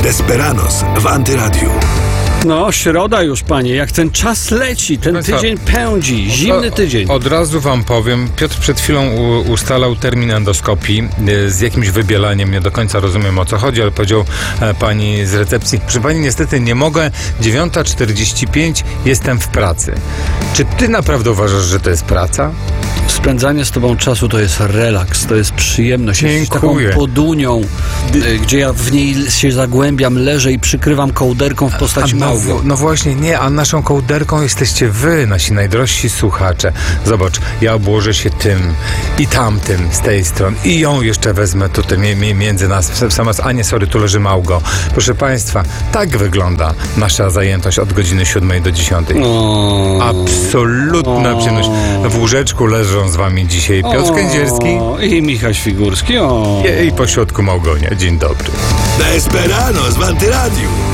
Desperados w Antyradiu. No, środa już, panie, jak ten czas leci, ten tydzień pędzi, zimny tydzień. Od razu wam powiem, Piotr przed chwilą ustalał termin endoskopii z jakimś wybielaniem, nie do końca rozumiem, o co chodzi, ale powiedział pani z recepcji, proszę pani, niestety nie mogę, 9:45, jestem w pracy. Czy ty naprawdę uważasz, że to jest praca? Spędzanie z tobą czasu to jest relaks, to jest przyjemność. Jesteś taką Dziękuję. podunią, gdzie ja w niej się zagłębiam, leżę i przykrywam kołderką w postaci małgo. No właśnie, nie, a naszą kołderką jesteście wy, nasi najdrożsi słuchacze. Zobacz, ja obłożę się tym i tamtym z tej strony i ją jeszcze wezmę tutaj między nas, a nie, sorry, tu leży Małgo. Proszę państwa, tak wygląda nasza zajętość od godziny 7 do 10. Absolutna przyjemność. W łóżeczku leżą z wami dzisiaj Piotr Kędzierski i Michał Świgurski. i pośrodku Małgonia. Dzień dobry. Desperados w Antyradiu.